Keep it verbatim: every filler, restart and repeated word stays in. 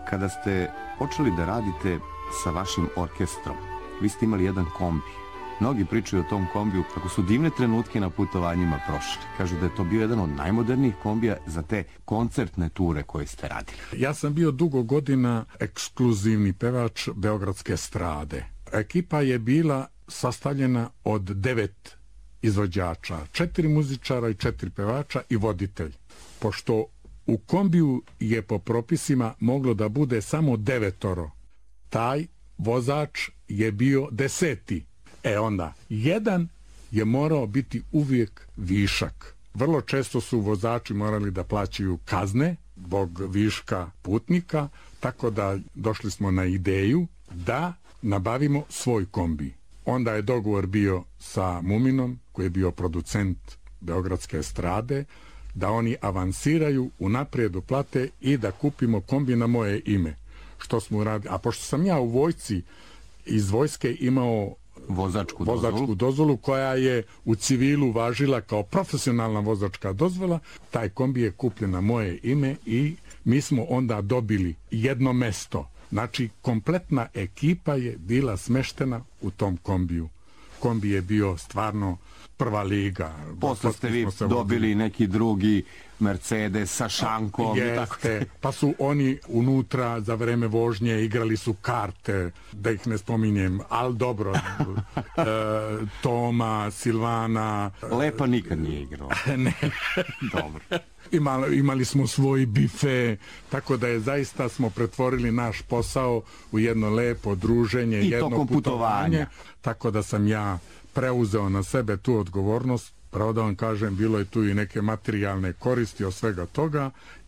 Kada ste počeli da radite sa vašim orkestrom, vi ste imali jedan kombi. Mnogi pričaju o tom kombiju kako su divne trenutke na putovanjima prošli. Kažu da je to bio jedan od najmodernijih kombija za te koncertne ture koje ste radili. Ja sam bio dugo godina ekskluzivni pevač Beogradske estrade. Ekipa je bila sastavljena od devet izvođača, četiri muzičara i četiri pevača i voditelj. Pošto u kombiju je po propisima moglo da bude samo devetoro, taj vozač je bio deseti. E onda, jedan je morao biti uvijek višak. Vrlo često su vozači morali da plaćaju kazne zbog viška putnika, tako da došli smo na ideju da nabavimo svoj kombi. Onda je dogovor bio sa Muminom, koji je bio producent Beogradske estrade, da oni avansiraju, unaprijed uplate i da kupimo kombi na moje ime. Što smo uradili? A pošto sam ja u vojsci, iz vojske imao vozačku, vozačku dozvolu. dozvolu koja je u civilu važila kao profesionalna vozačka dozvola, taj kombi je kupljen na moje ime i mi smo onda dobili jedno mesto. Znači, kompletna ekipa je bila smeštena u tom kombiju. Kombi je bio stvarno prva liga. Posle ste vi dobili neki drugi Mercedes sa šankom. Jeste, pa su oni unutra za vreme vožnje igrali su karte, da ih ne spominjem, ali dobro, e, Toma, Silvana. Lepa nikad nije igrao. Ne. Dobro. Imali, imali smo svoj bife, tako da je zaista smo pretvorili naš posao u jedno lepo druženje, I jedno tokom putovanje, putovanja. tako da sam ja preuzeo na sebe tu odgovornost. Pravo da vam kažem, bilo je tu i neke materijalne koristi od svega toga